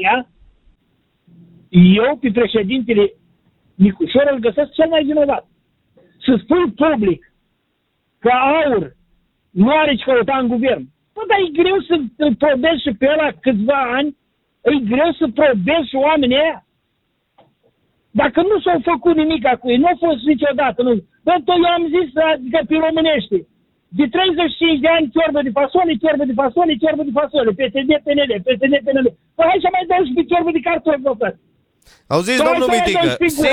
România, eu, pe președintele Nicușor, îl găsesc cel mai vinovat. Să spui public că AUR nu are ce căuta în guvern. Bă, dar e greu să probezi și pe ăla câțiva ani, e greu să probezi și oamenii aia. Dacă nu s-au făcut nimic cu ei, nu a fost niciodată, nu. Bă, tot eu am zis, adică pe românește, de 35 de ani ciorbă de fasole, ciorbă de fasole, ciorbă de fasole, PSD, PNL, PSD, PNL. Păi hai să mai dau și pe ciorbă de cartofi, bă, frate. Auziți, domnul Mitică,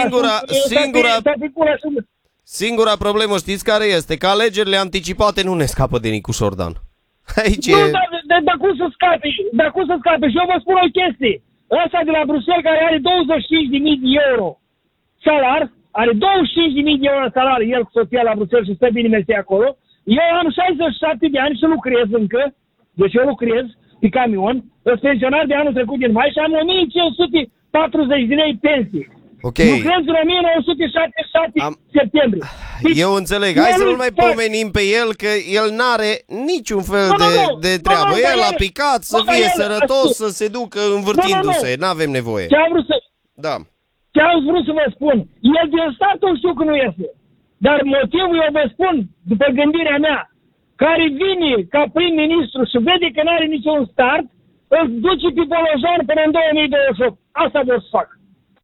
singura problemă, știți care este? Că alegerile anticipate nu ne scapă de Nicu Șordan. Aici nu, dar cum să scape? Dar cum să scape? Și eu vă spun o chestie. Ăsta de la Bruxelles, care are 25.000 de euro salar, are 25.000 de euro salar, el cu soția la Bruxelles și stă bine mersi acolo. Eu am 67 de ani și lucrez încă, deci eu lucrez pe camion, sunt pensionar de anul trecut din mai și am 1540 de lei pensie. Okay. Lucrez în 1977 septembrie. Eu înțeleg, hai să nu mai pomenim pe el, că el n-are niciun fel de treabă. El a picat să fie sănătos, să se ducă învârtindu-se, n-avem nevoie. Ce am vrut să vă spun, el din startul știu că nu iese. Dar motivul eu vă spun, după gândirea mea, care vine ca prim-ministru și vede că n-are niciun start, îl duce pe Bolojan până în 2028. Asta vor să fac.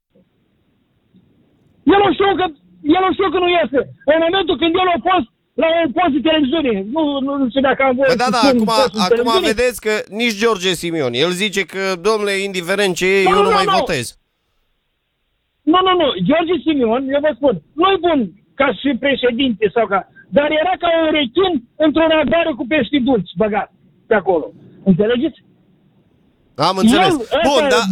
El nu știu că nu iese. În momentul când el a fost la un post de televiziune. Nu știu dacă am voie să spun acum vedeți că nici George Simion, el zice că, domnule, indiferent ce e, eu nu mai votez. Nu. George Simion, eu vă spun, nu-i bun ca și președinte sau ca... Dar era ca un rechin într-un agariu cu pești dulci băgat pe acolo. Înțelegeți? Am înțeles. Bun, dar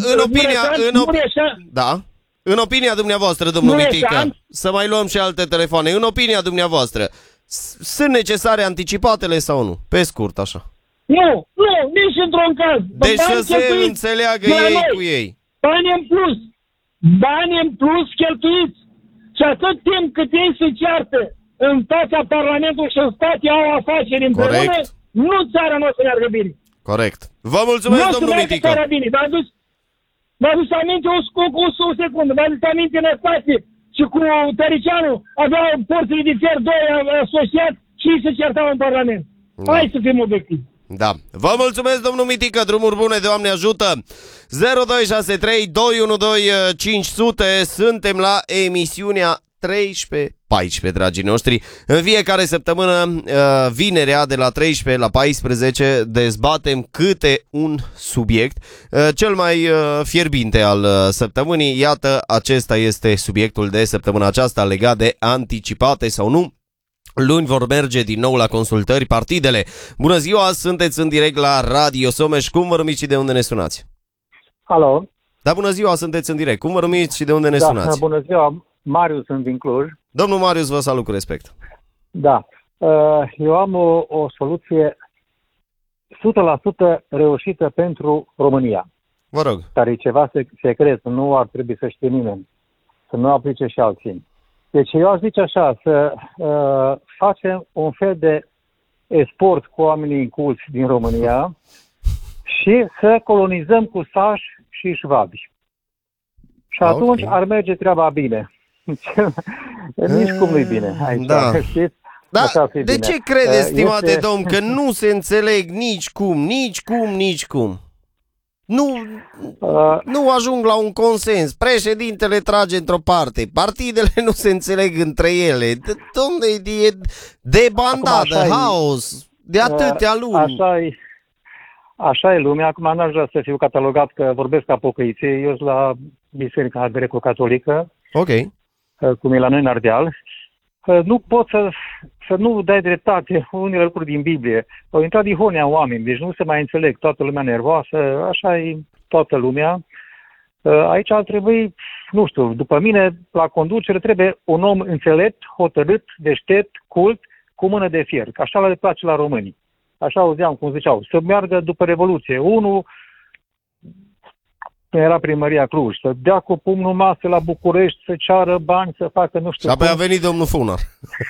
în opinia dumneavoastră, domnul Mitică, să mai luăm și alte telefoane. În opinia dumneavoastră, sunt necesare anticipatele sau nu? Pe scurt, așa. Nu, nici într-un caz. Deci să se înțeleagă ei cu ei. Bani în plus cheltuiți. Și atât timp cât ei se ceartă în fața Parlamentului și în stat au afaceri împreună, nu țara nu o să meargă bine. Corect. Vă mulțumesc, domnul Mitică. Vă aduc aminte o secundă, vă aduc aminte în Năstase și cu Tăricianu aveau porțile de fier, doi asociați și ei se certau în Parlament. Hai să fim obiectivi. Da. Vă mulțumesc, domnul Mitică, drumuri bune, Doamne ajută. 0263 212 500. Suntem la emisiunea 13-14, dragii noștri. În fiecare săptămână, vinerea, de la 13 la 14, dezbatem câte un subiect, cel mai fierbinte al săptămânii. Iată, acesta este subiectul de săptămâna aceasta, legat de anticipate sau nu. Luni vor merge din nou la consultări partidele. Bună ziua, sunteți în direct la Radio Someș. Cum vă numiți și de unde ne sunați? Alo? Da, bună ziua, sunteți în direct. Cum vă numiți și de unde ne sunați? Bună ziua, Marius, sunt din Cluj. Domnul Marius, vă salut cu respect. Da, eu am o soluție 100% reușită pentru România. Vă rog. Care e ceva secret, nu ar trebui să știe nimeni, să nu aplice și alții. Deci eu aș zice așa, să facem un fel de export cu oamenii inculți din România și să colonizăm cu sași și șvabi. Și atunci ar merge treaba bine. Nici cum nu-i bine aici, știți? Da, de bine. Ce credeți, stimate domn, că nu se înțeleg nici cum? Nu ajung la un consens. Președintele trage într-o parte, partidele nu se înțeleg între ele. Dom'le, e debandadă, haos, de atâtea luni. Așa e lumea. Acum n-aș vrea să fiu catalogat că vorbesc ca pocăiție. Eu sunt la Biserica Greco-Catolică, cum e la noi în Ardeal. Nu pot să nu dai dreptate unele lucruri din Biblie. Au intrat dihonia în oameni, deci nu se mai înțeleg, toată lumea nervoasă, așa e toată lumea. Aici ar trebui, nu știu, după mine, la conducere trebuie un om înțelept, hotărât, deștept, cult, cu mână de fier. Așa le place la românii. Așa auzeam, cum ziceau, să meargă după Revoluție. Unul era primăria Cluj, să dea cu pumnul masă la București, să ceară bani, să facă nu știu. Și apoi a venit domnul Funar.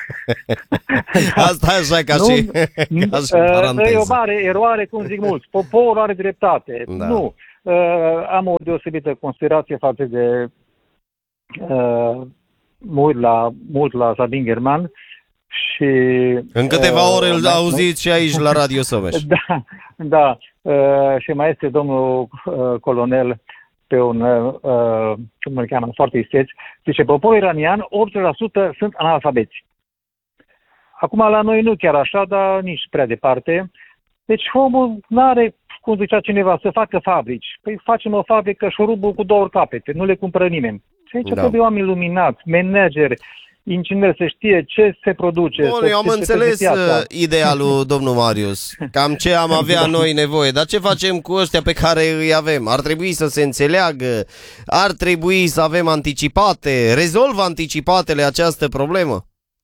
Asta e așa ca și e o mare eroare, cum zic mulți. Poporul are dreptate. Da. Nu. am o deosebită considerație față de mult la Sabin German și... În câteva ore îl auziți și aici la Radio Someș. Da. Și mai este domnul colonel pe un, cum îl cheamă, foarte isteț, zice, poporul iranian, 80% sunt analfabeți. Acum la noi nu chiar așa, dar nici prea departe. Deci omul n-are, cum zicea cineva, să facă fabrici. Păi facem o fabrică șurubul cu 2 capete, nu le cumpără nimeni. Și aici trebuie oameni luminați, manageri, ingineri, să știe ce se produce. Bun, eu am înțeles ideea lui domnul Marius, cam ce am avea noi nevoie, dar ce facem cu ăștia pe care îi avem? Ar trebui să se înțeleagă, ar trebui să avem anticipate, rezolvă anticipatele această problemă?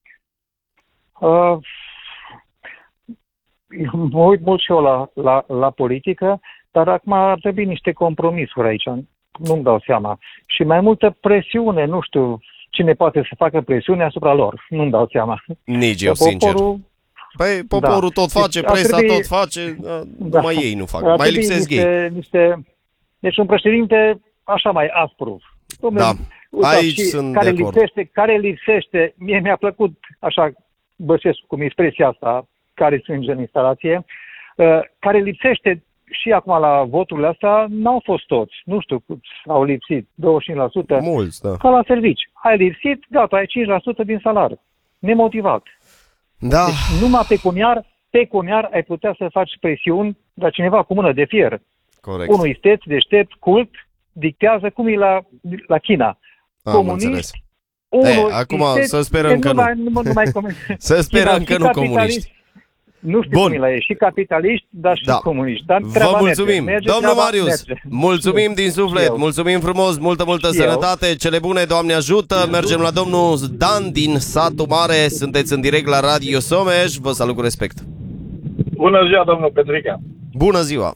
Mă uit mult și eu la politică, dar acum ar trebui niște compromisuri aici, nu-mi dau seama. Și mai multă presiune, nu știu cine poate să facă presiune asupra lor, nu-mi dau seama. Nici eu, sincer. Păi poporul tot face, presa tot face, numai ei nu fac, mai lipsesc ei. Deci un președinte așa mai aspru. Da, aici sunt de acord. Care lipsește, mie mi-a plăcut așa, Băsescu, cum expresia asta, care sânge în instalație, care lipsește și acum la voturile astea, n-au fost toți. Nu știu cât au lipsit, 25%. Mulți, da. Ca la servici. Ai lipsit, gata, ai 5% din salariu. Nemotivat. Da. Deci numai pecuniar ai putea să faci presiuni la cineva cu mână de fier. Corect. Unul isteț, deștept, cult, dictează cum e la China. Comuniști. Acum să sperăm că nu. Să sperăm că nu comuniști. Nu știu cum e și capitaliști, dar și comuniști. Dar vă mulțumim. Domnul Marius, mulțumim din suflet, mulțumim frumos, multă sănătate, cele bune, Doamne ajută. Mergem la domnul Dan din Satul Mare, sunteți în direct la Radio Someș, vă salut cu respect. Bună ziua, domnul Petrică. Bună ziua.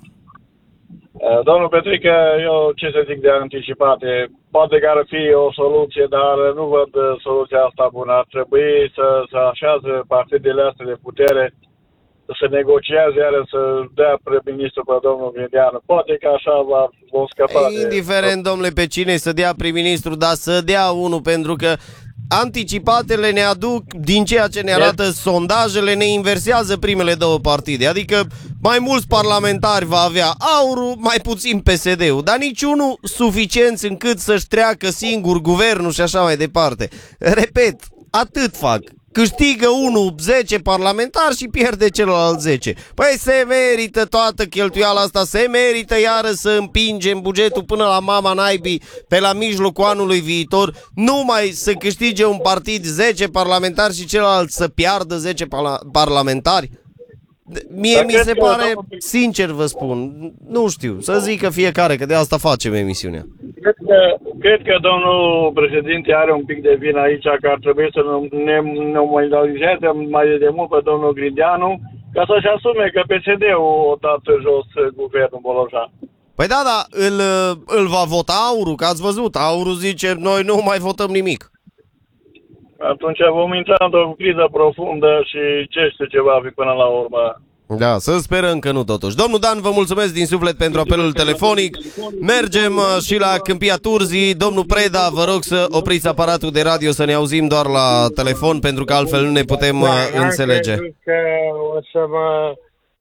Domnul Petrică, eu ce să zic de anticipate, poate că ar fi o soluție, dar nu văd soluția asta bună. Ar trebui să așează partidele astea de putere, să negocieze, iar să dea prim-ministru pe domnul Grindeanu. Poate că așa vom scăpa de... Indiferent, domnule, pe cine să dea prim-ministru, dar să dea unul, pentru că anticipatele ne aduc, din ceea ce ne arată sondajele, ne inversează primele 2 partide. Adică mai mulți parlamentari va avea AUR-ul, mai puțin PSD-ul, dar niciunul suficient încât să-și treacă singur guvernul și așa mai departe. Repet, atât fac. Câștigă unul 10 parlamentari și pierde celălalt 10. Păi se merită toată cheltuiala asta, se merită iară să împingem bugetul până la mama naibii pe la mijlocul anului viitor, numai să câștige un partid 10 parlamentari și celălalt să piardă 10 parlamentari? Mie mi se pare, sincer vă spun, nu știu, să zică fiecare, că de asta facem emisiunea. Cred că domnul președinte are un pic de vină aici, că ar trebui să ne nominalizeze mai de mult pe domnul Grindeanu, ca să-și asume că PSD-ul a dat jos guvernul Bolojan. Păi da, îl va vota AUR-ul, că ați văzut, AUR-ul zice, noi nu mai votăm nimic. Atunci vom intra într-o criză profundă și ce știu ce va fi până la urmă. Da, să sperăm că nu totuși. Domnul Dan, vă mulțumesc din suflet pentru apelul telefonic. Mergem și la Câmpia Turzii. Domnul Preda, vă rog să opriți aparatul de radio, să ne auzim doar la telefon, pentru că altfel nu ne putem înțelege. Am crezut că o să mă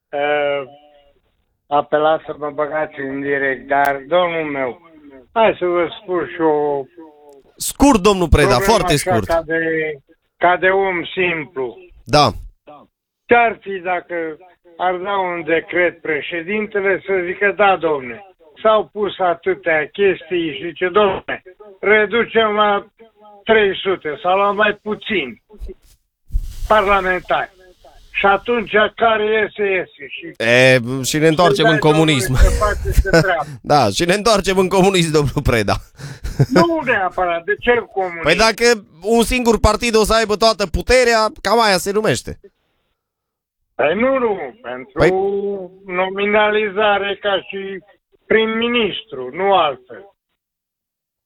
apelați să mă băgați în direct, dar domnul meu, hai să vă spun și o... Scurt, domnul Preda, foarte scurt. Ca de om simplu. Da. Ce-ar fi dacă ar da un decret președintele să zică, da, domne, s-au pus atâtea chestii și zice, domne, reducem la 300 sau la mai puțin parlamentari. Și atunci care iese. Și ne întoarcem în comunism. Da, și ne întoarcem în comunism, domnul Preda. Nu neapărat, de ce comunism? Păi dacă un singur partid o să aibă toată puterea, cam aia se numește. Păi nu, pentru nominalizare ca și prim-ministru, nu altfel.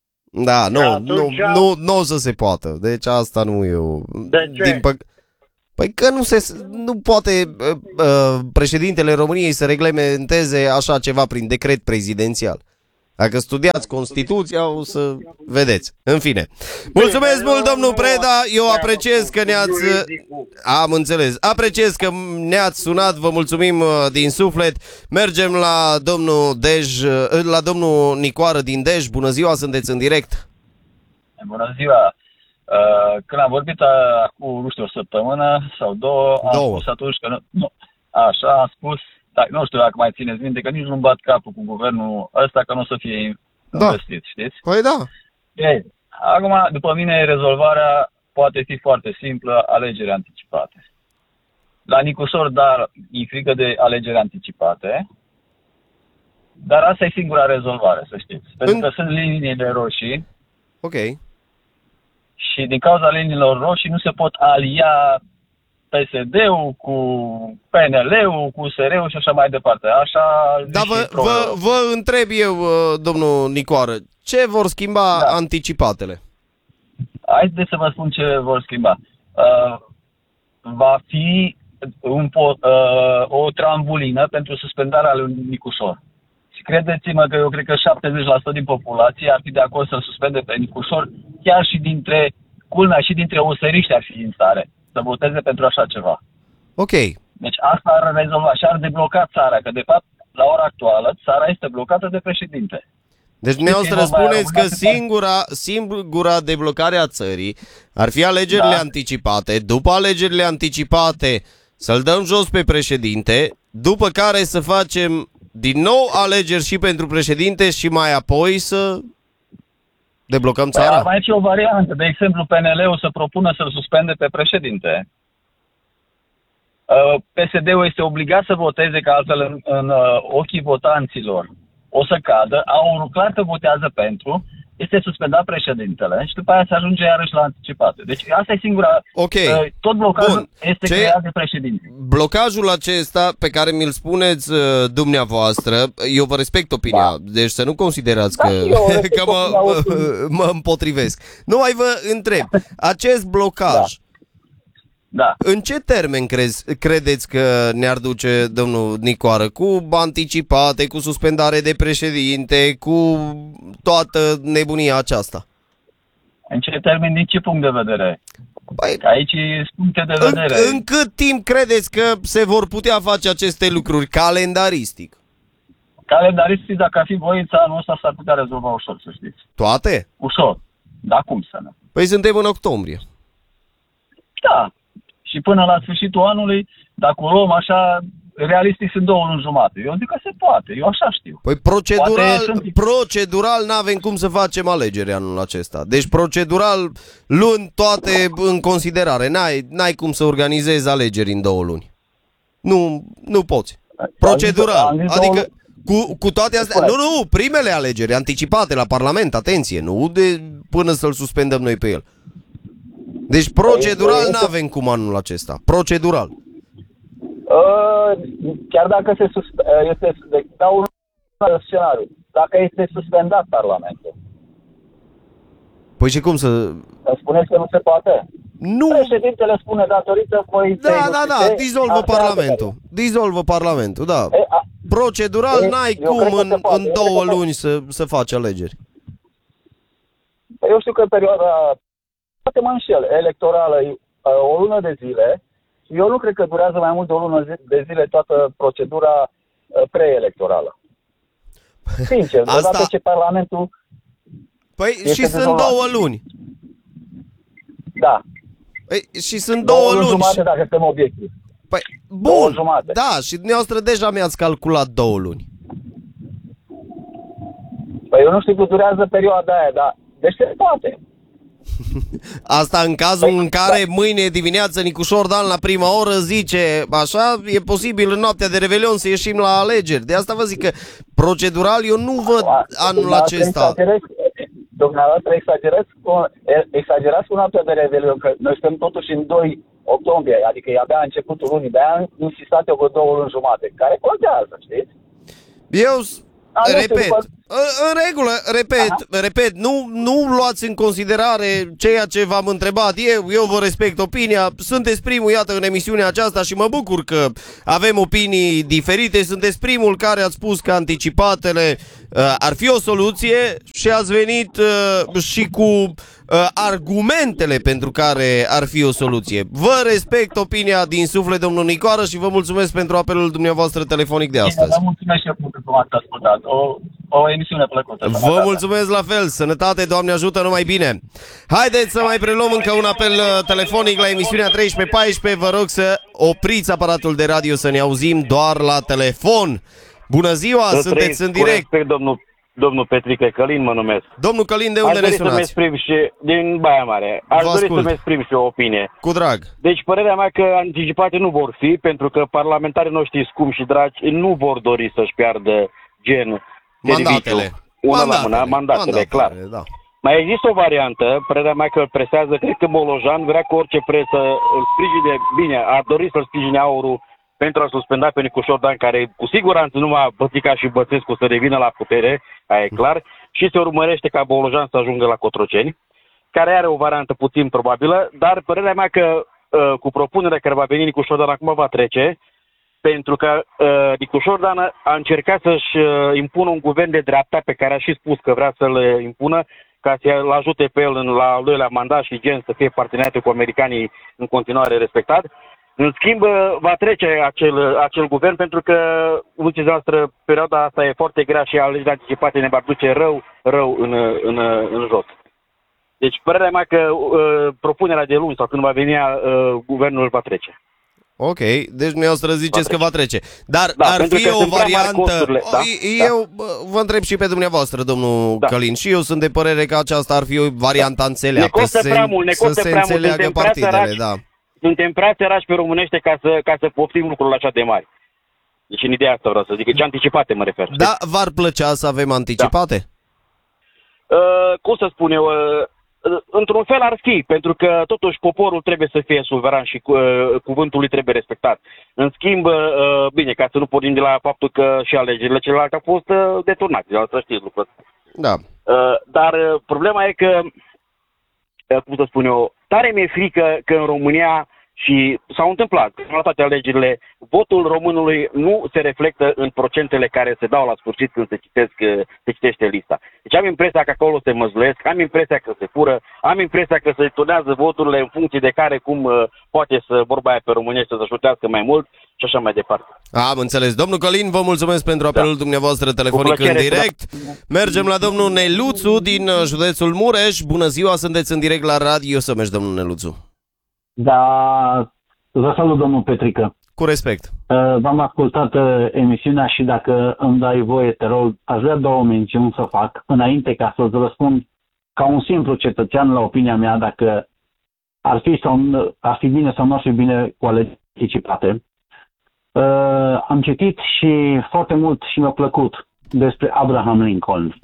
Da, nu o să se poată. Deci asta nu e o... De ce? Păi că nu poate președintele României să reglementeze așa ceva prin decret prezidențial. Dacă studiați Constituția, o să vedeți. În fine. Mulțumesc mult, domnul Preda. Eu apreciez că ne-ați... Am înțeles. Apreciez că ne-ați sunat. Vă mulțumim din suflet. Mergem la domnul Dej, la domnul Nicoară din Dej. Bună ziua, sunteți în direct. Bună ziua. Când am vorbit acum, nu știu, o săptămână sau două, am spus atunci că nu. Așa, am spus. Dar nu știu dacă mai țineți minte, că nici nu-mi bat capul cu guvernul ăsta, că nu o să fie investit, știți? Păi da. Ei, acum, după mine, rezolvarea poate fi foarte simplă, alegeri anticipate. La Nicușor, dar, e frică de alegeri anticipate, dar asta e singura rezolvare, să știți. Pentru că sunt liniile roșii. Ok. Și din cauza liniilor roșii nu se pot alia PSD-ul cu PNL-ul, cu USR-ul și așa mai departe. Așa. Dar vă întreb eu, domnul Nicoară, ce vor schimba anticipatele? Haideți să vă spun ce vor schimba. Va fi o trambulină pentru suspendarea lui Nicușor. Și credeți-mă că eu cred că 70% din populație ar fi de acord să-l suspende pe Nicușor, chiar și dintre useriști ar fi în stare să voteze pentru așa ceva. Ok. Deci asta ar rezolva și ar debloca țara, că de fapt, la ora actuală, țara este blocată de președinte. Deci dumneavoastră spuneți că singura deblocare a țării ar fi alegerile anticipate, după alegerile anticipate să-l dăm jos pe președinte, după care să facem din nou alegeri și pentru președinte și mai apoi să deblocăm țara? Mai e o variantă. De exemplu, PNL-ul să propună să-l suspende pe președinte. PSD-ul este obligat să voteze, că altfel în ochii votanților o să cadă. Aurul clar că votează pentru, este suspendat președintele și după aia se ajunge iarăși la anticipate. Deci asta e singura... Tot blocajul este creat de președinte. Blocajul acesta pe care mi-l spuneți dumneavoastră, eu vă respect opinia, deci să nu considerați că mă împotrivesc. Numai vă întreb, acest blocaj, în ce termen credeți că ne-ar duce domnul Nicoară? Cu anticipate, cu suspendare de președinte, cu toată nebunia aceasta? În ce termen, din ce punct de vedere? Aici sunt puncte de vedere. În cât timp credeți că se vor putea face aceste lucruri calendaristic? Calendaristic, dacă ar fi voința, anul ăsta s-ar putea rezolva ușor, să știți. Toate? Ușor. Dar cum să nu? Păi suntem în octombrie. Da. Și până la sfârșitul anului, dacă o luăm așa, realistic sunt 2 luni jumate. Eu zic că se poate, eu așa știu. Păi procedural n-avem cum să facem alegeri anul acesta. Deci procedural, luând toate în considerare, n-ai cum să organizezi alegeri în 2 luni. Nu poți. Procedural, adică cu toate astea, nu, primele alegeri anticipate la Parlament, atenție, nu până să-l suspendăm noi pe el. Deci procedural n-avem cum anul acesta. Procedural. Chiar dacă dau un scenariu. Dacă este suspendat Parlamentul. Păi și cum să... Spuneți că nu se poate? Nu. Președintele spune datorită voinței. Da, dizolvă Parlamentul, da. Procedural n-ai cum în 2 luni să faci alegeri. Eu știu că perioada, poate mă înșel, electorală e o lună de zile. Eu nu cred că durează mai mult de o lună de zile toată procedura preelectorală. Sincer, odată ce Parlamentul... Păi și sunt 2 luni. Da. Păi, și sunt 2 luni. Jumate dacă suntem obiectivi. Păi, bun, da, și dumneavoastră deja mi-ați calculat 2 luni. Păi eu nu știu că durează perioada aia, dar deci se poate. Asta în cazul în care mâine dimineață Nicușor Dan la prima oră zice așa, e posibil în noaptea de Revelion să ieșim la alegeri. De asta vă zic că procedural eu nu văd anul acesta. Dumneavoastră exagerați cu noaptea de Revelion, că noi suntem totuși în 2 octombrie, adică e abia începutul lunii, de-aia am insistat eu cu 2 luni jumate, care contează, știți? Eu În regulă, repet, nu luați în considerare ceea ce v-am întrebat eu vă respect opinia, sunteți primul, iată, în emisiunea aceasta și mă bucur că avem opinii diferite, sunteți primul care ați spus că anticipatele ar fi o soluție și ați venit și cu argumentele pentru care ar fi o soluție. Vă respect opinia din suflet, domnul Nicoară, și vă mulțumesc pentru apelul dumneavoastră telefonic de astăzi. Vă mulțumesc și eu pentru că m-ați ascultat. O emisiune plăcută. Vă mulțumesc la fel. Sănătate, Doamne ajută, numai bine. Haideți să mai preluăm încă un apel telefonic la emisiunea 13-14. Vă rog să opriți aparatul de radio, să ne auzim doar la telefon. Bună ziua, sunteți în direct. Domnul Petrică, Călin mă numesc. Domnul Călin, de unde ne sunați? Din Baia Mare. Aș dori să-mi exprim și o opinie. Cu drag. Deci părerea mea că anticipate nu vor fi, pentru că parlamentarii noștri scumpi și dragi nu vor dori să-și piardă gen mandatele. Mandatele, clar. Da. Mai există o variantă, părerea mea că îl presează, cred că Bolojan vrea cu orice preț să îl sprijine, bine, a dorit să-l sprijine Aurul pentru a suspenda pe Nicușor Dan, care cu siguranță nu va Bătica și Băsescu să revină la putere, aia e clar, și se urmărește ca Bolojan să ajungă la Cotroceni, care are o variantă puțin probabilă, dar părerea mea că cu propunerea care va veni Nicușor Dan acum va trece, pentru că Nicușor Dan a încercat să-și impună un guvern de dreapta pe care a și spus că vrea să-l impună, ca să-l ajute pe el la al doilea mandat și gen să fie parteneriate cu americanii în continuare respectat. În schimb, va trece acel guvern, pentru că, ziceți noastră, perioada asta e foarte grea și alegerile anticipate ne va duce rău în jos. Deci, părerea mea că propunerea de luni sau când va veni guvernul va trece. Ok, deci dumneavoastră ziceți că va trece. Dar ar fi o variantă... Eu vă întreb și pe dumneavoastră, domnul Călin, și eu sunt de părere că aceasta ar fi o variantă înțeleaptă. Să se înțeleagă partidele, da. Suntem prea săraci pe românește ca să poftim lucrurile așa de mari. Deci în ideea asta vreau să zic, ce anticipate mă refer. Da, v-ar plăcea să avem anticipate? Da. Cum să spun eu, într-un fel ar fi, pentru că totuși poporul trebuie să fie suveran și cuvântul lui trebuie respectat. În schimb, bine, ca să nu pornim de la faptul că și alegerile celelalte au fost deturnate, să știți lucrul ăsta. Da. Dar problema e că, cum să spun eu, tare mi-e frică că în România, și s-au întâmplat, la toate alegerile, votul românului nu se reflectă în procentele care se dau la sfârșit când se citește lista. Deci am impresia că acolo se măzluiesc, am impresia că se fură, am impresia că se turnează voturile în funcție de care, cum poate să vorba aia pe românește să șutească mai mult și așa mai departe. Am înțeles. Domnul Călin, vă mulțumesc pentru apelul dumneavoastră telefonic în direct. Mergem la domnul Neluțu din județul Mureș. Bună ziua, sunteți în direct la Radio Sămeș, domnul Neluțu. Da, vă salut, domnul Petrică. Cu respect. V-am ascultat emisiunea și dacă îmi dai voie, te rog, aș vrea două mențiuni să fac înainte ca să-ți răspund ca un simplu cetățean la opinia mea dacă ar fi bine sau nu ar fi bine cu alegeri anticipate. Am citit și foarte mult și mi-a plăcut despre Abraham Lincoln.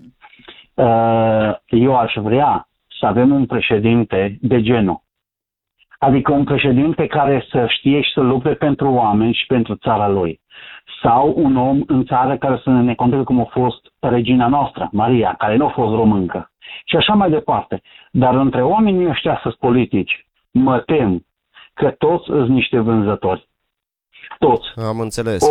Eu aș vrea să avem un președinte de genul. Adică un președinte care să știe și să lupte pentru oameni și pentru țara lui. Sau un om în țară care să ne conducă cum a fost regina noastră, Maria, care nu a fost româncă. Și așa mai departe. Dar între oamenii ăștia să-s politici, mă tem că toți sunt niște vânzători. Toți. Am înțeles.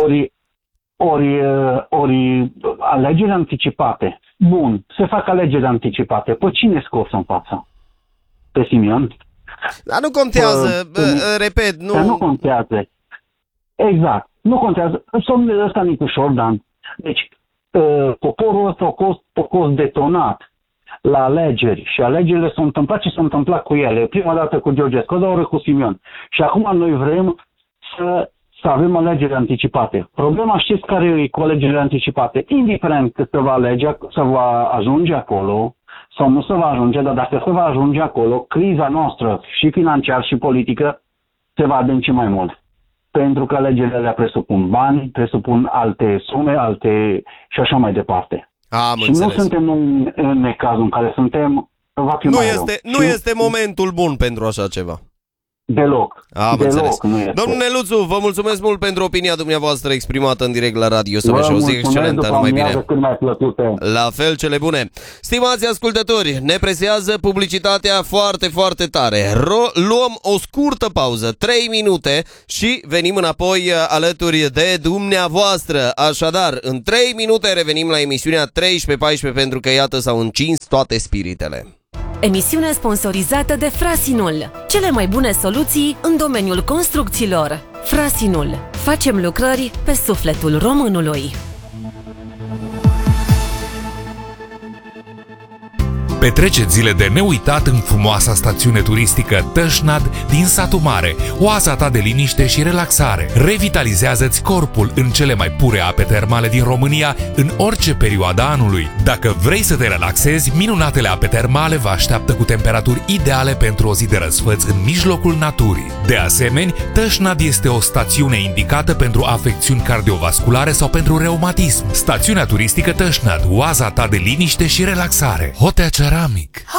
Ori alegeri anticipate. Bun, se fac alegeri anticipate. Pe cine scos în față? Pe Simion? Dar nu contează, repet, nu... Dar nu contează. Exact, nu contează. Somnul ăsta Nicușor Dan. Deci, poporul ăsta a fost detonat la alegeri și alegerile s-au întâmplat ce s-au întâmplat cu ele. Prima dată cu Georgescu, a doua oară cu Simion. Și acum noi vrem să avem alegeri anticipate. Problema știți care e cu alegerile anticipate? Indiferent că se va ajunge acolo, sau nu se va ajunge, dar dacă se va ajunge acolo, criza noastră și financiar și politică se va adânci mai mult. Pentru că alegerile presupun bani, presupun alte sume, și așa mai departe. Și înțeles. Nu suntem în necazul în care suntem, va fi nu este momentul bun pentru așa ceva. Deloc. Am înțeles. Domnul Neluțu, vă mulțumesc mult pentru opinia dumneavoastră exprimată în direct la radio. Să vă și o zi excelentă, numai bine. La fel, cele bune. Stimați ascultători, ne presează publicitatea foarte, foarte tare. Luăm o scurtă pauză, 3 minute și venim înapoi alături de dumneavoastră. Așadar, în 3 minute revenim la emisiunea 13-14 pentru că iată s-au încins toate spiritele. Emisiune sponsorizată de Frasinul. Cele mai bune soluții în domeniul construcțiilor. Frasinul. Facem lucrări pe sufletul românului. Petreceți zile de neuitat în frumoasa stațiune turistică Tășnad din satul mare. Oaza ta de liniște și relaxare. Revitalizează-ți corpul în cele mai pure ape termale din România în orice perioadă anului. Dacă vrei să te relaxezi, minunatele ape termale vă așteaptă cu temperaturi ideale pentru o zi de răsfăț în mijlocul naturii. De asemenea, Tășnad este o stațiune indicată pentru afecțiuni cardiovasculare sau pentru reumatism. Stațiunea turistică Tășnad, oaza ta de liniște și relaxare. Hotea Ceramic.